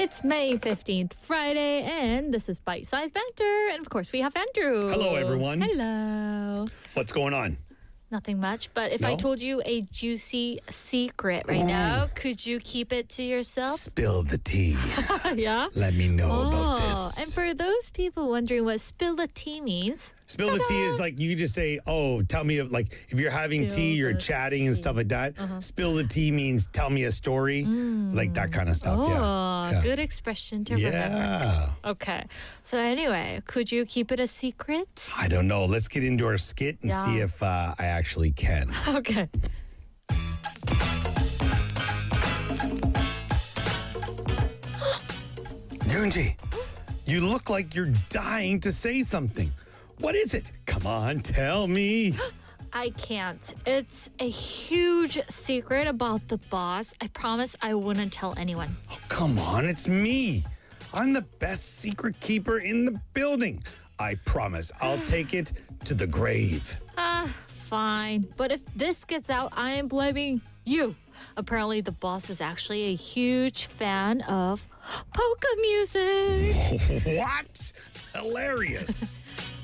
It's May 15th, Friday, and this is Bite Size Banter. And of course, we have Andrew. Hello, everyone. Hello. What's going on? Nothing much, but if I told you a juicy secret right now, could you keep it to yourself? Spill the tea. Yeah? Let me know about this. And for those people wondering what spill the tea means, Spill the tea is like you just say, tell me, like if you're having Spill tea, you're the chatting and stuff like that. Spill the tea means tell me a story, like that kind of stuff. Yeah. Good expression to remember. Yeah. Okay. So anyway, could you keep it a secret? I don't know. Let's get into our skit and see if I actually can. Okay. Yoonji, you look like you're dying to say something. What is it? Come on, tell me. I can't. It's a huge secret about the boss. I promise I wouldn't tell anyone. Oh, come on, it's me. I'm the best secret keeper in the building. I promise I'll take it to the grave. Fine. But if this gets out, I am blaming you. Apparently, the boss is actually a huge fan of polka music. What? Hilarious.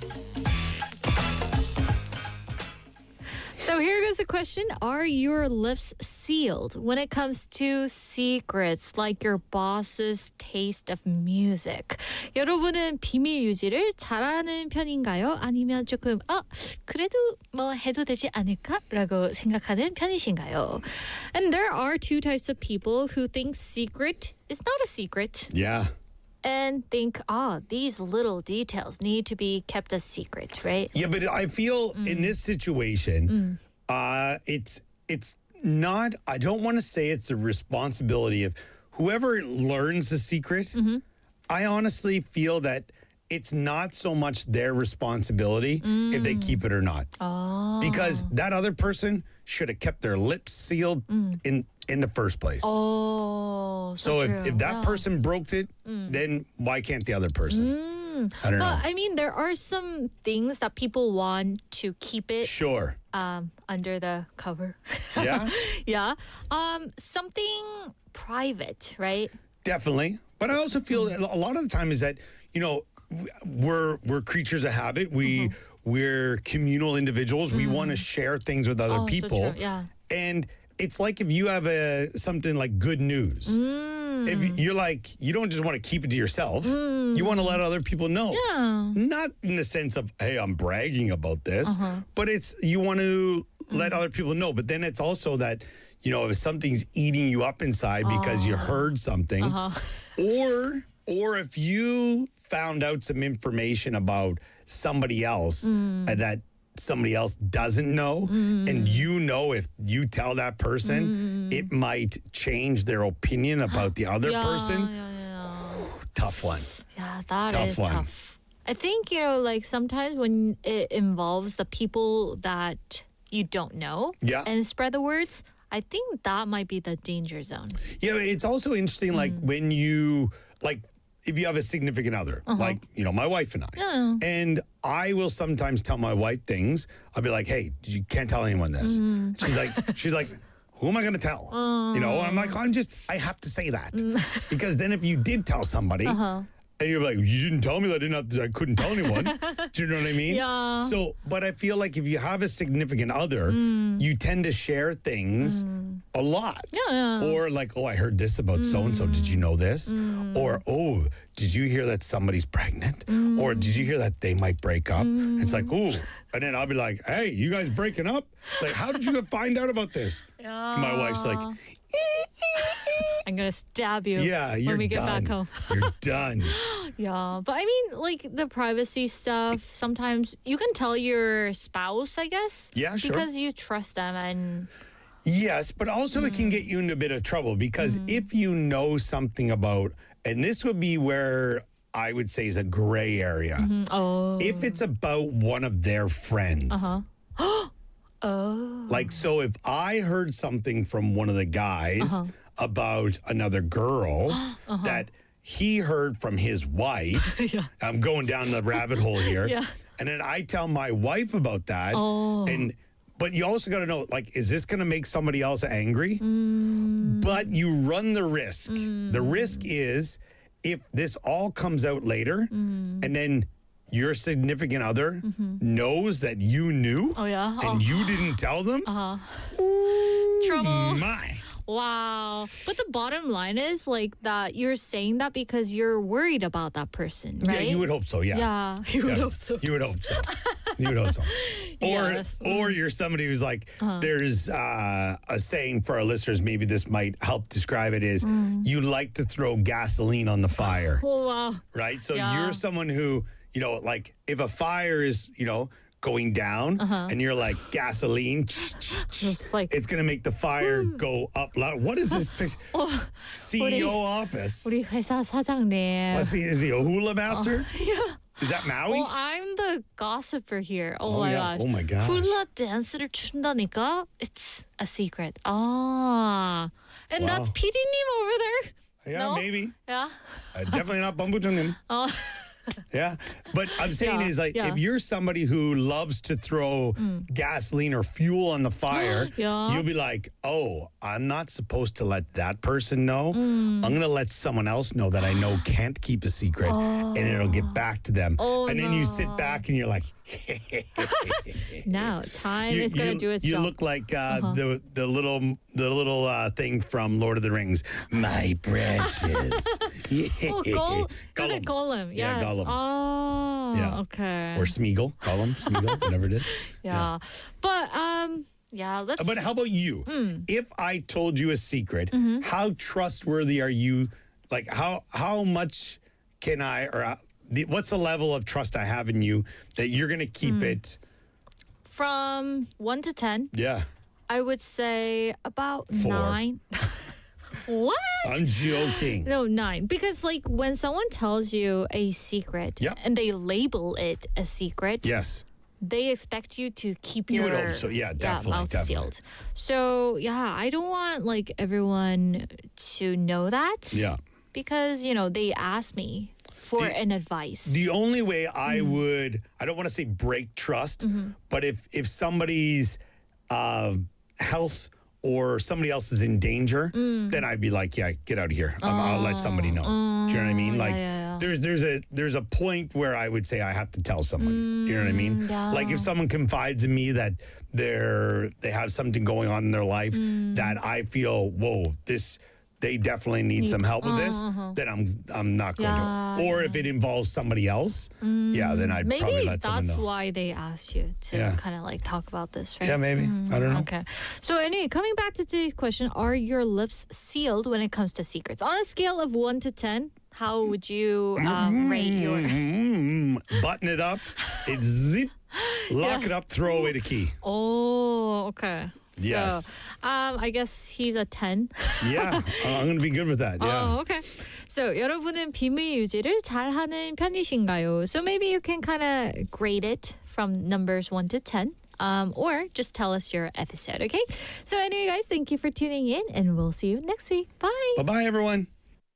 So here goes the question. Are your lips sealed when it comes to secrets like your boss's taste of music? 여러분은 비밀 유지를 잘하는 편인가요? 아니면 조금 그래도 뭐 해도 되지 않을까라고 생각하는 편이신가요? And there are two types of people who think secret is not a secret. Yeah. And think, these little details need to be kept a secret, right? Yeah, but I feel in this situation, it's not, I don't want to say it's the responsibility of whoever learns the secret. I honestly feel that it's not so much their responsibility if they keep it or not. Because that other person should have kept their lips sealed in the first place. So if that person broke it, then why can't the other person? I don't know. I mean, there are some things that people want to keep it under the cover. Yeah? Yeah. Something private, right? Definitely. But I also feel that a lot of the time is that, we're creatures of habit. We're communal individuals. We want to share things with other people. So true. Yeah. And it's like if you have something like good news. If you're like, you don't just want to keep it to yourself. You want to let other people know. Yeah. Not in the sense of, hey, I'm bragging about this, but you want to let other people know. But then it's also that, if something's eating you up inside because you heard something, or if you found out some information about somebody else that somebody else doesn't know, and if you tell that person, it might change their opinion about the other person. Tough one. Yeah, that is tough. I think, like sometimes when it involves the people that you don't know and spread the words, I think that might be the danger zone. Yeah, it's also interesting, like when you, if you have a significant other, like, my wife and I, and I will sometimes tell my wife things. I'll be like, hey, you can't tell anyone this. She's like, who am I going to tell? I'm like, I have to say that. Because then if you did tell somebody, and you're like, you didn't tell me that I couldn't tell anyone. Do you know what I mean? Yeah. So, but I feel like if you have a significant other, you tend to share things a lot. Yeah. Or like, I heard this about so-and-so. Did you know this? Or, did you hear that somebody's pregnant? Or did you hear that they might break up? It's like, and then I'll be like, hey, you guys breaking up? Like, how did you find out about this? Yeah. My wife's like, I'm going to stab you you're when we get done. back home. You're done. Yeah, but I mean, like the privacy stuff, sometimes you can tell your spouse, I guess. Yeah, sure. Because you trust them and... Yes, but also it can get you into a bit of trouble because if you know something about, and this would be where I would say is a gray area. If it's about one of their friends. Like, so if I heard something from one of the guys about another girl that he heard from his wife, I'm going down the rabbit hole here, and then I tell my wife about that, and But you also got to know, like, is this going to make somebody else angry? But you run the risk. The risk is if this all comes out later and then your significant other knows that you knew Oh, yeah? and you didn't tell them. Trouble. My. Wow. But the bottom line is like that you're saying that because you're worried about that person, right? Yeah, you would hope so. Yeah. Yeah, you would Yeah, hope so. You would hope so. You would hope so. Or, Yes. or you're somebody who's like, there's a saying for our listeners, maybe this might help describe it is, you like to throw gasoline on the fire, Oh, wow. right? So Yeah. you're someone who, like if a fire is, going down and you're like gasoline, It's like it's going to make the fire go up louder. What is this picture? CEO office. 우리 회사 사장님. Is he a hula master? Yeah. Is that Maui? Well, I'm the gossiper here. Oh, Oh, my yeah. gosh. Oh, my gosh. 훌라 댄스를 춘다니까 it's a secret. Ah. And Wow. that's PD님 over there. Yeah, No? maybe. Yeah. Definitely not Bambuchungnim. Oh. Yeah. But I'm saying Yeah, is like, yeah. if you're somebody who loves to throw gasoline or fuel on the fire, Yeah. you'll be like, oh, I'm not supposed to let that person know. I'm going to let someone else know that I know can't keep a secret and it'll get back to them. Oh, and then you sit no. back and you're like, Now time is going to do its you job. look like the little thing from Lord of the Rings. My precious. Oh, was it Golem? Yeah, Yes. Gollum. Oh, Yeah. okay. Or Smeagol, Smeagol, whatever it is. yeah. But yeah, let's But how about you? If I told you a secret, how trustworthy are you? Like how much can I what's the level of trust I have in you that you're going to keep it? from 1 to 10, Yeah. I would say about 4. 9. What? I'm joking. No, 9. Because like when someone tells you a secret Yep. and they label it a secret, Yes. they expect you to keep You your would hope so. Yeah, definitely, mouth definitely. sealed. So yeah, I don't want like everyone to know that. Yeah. Because they asked me for an advice. The only way I would, I don't want to say break trust, but if somebody's health or somebody else is in danger, then I'd be like, yeah, get out of here. I'll let somebody know. Do you know what I mean? Like yeah. there's a point where I would say I have to tell someone. You know what I mean? Yeah. Like if someone confides in me that they have something going on in their life that I feel, whoa, they definitely need some help with this, then I'm not going Yeah, to. Or if it involves somebody else, yeah, then I'd probably Maybe let someone that's know. why they asked you to Yeah. kind of like talk about this, right? Yeah, maybe. I don't know. Okay. So anyway, coming back to today's question, are your lips sealed when it comes to secrets? On a scale of 1 to 10, how would you rate your... Button it up, it's zip, lock it up, throw away the key. Oh, okay. Yes. So, I guess he's a 10. Yeah, I'm going to be good with that. Yeah. Oh, okay. So 여러분은 비밀 유지를 잘하는 편이신가요? So maybe you can kind of grade it from numbers 1 to 10. Or just tell us your episode, okay? So anyway, guys, thank you for tuning in, and we'll see you next week. Bye. Bye-bye, everyone.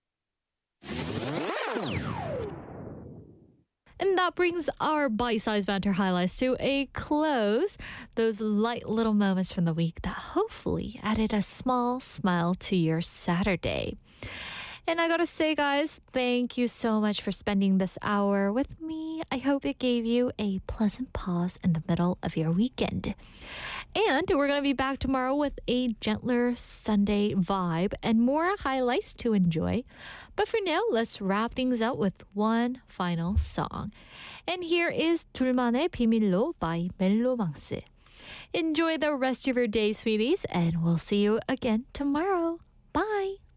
And that brings our bite-sized banter highlights to a close. Those light little moments from the week that hopefully added a small smile to your Saturday. And I gotta say, guys, thank you so much for spending this hour with me. I hope it gave you a pleasant pause in the middle of your weekend. And we're gonna be back tomorrow with a gentler Sunday vibe and more highlights to enjoy. But for now, let's wrap things out with one final song. And here is 둘만의 비밀로 by 멜로망스. Enjoy the rest of your day, sweeties, and we'll see you again tomorrow. Bye!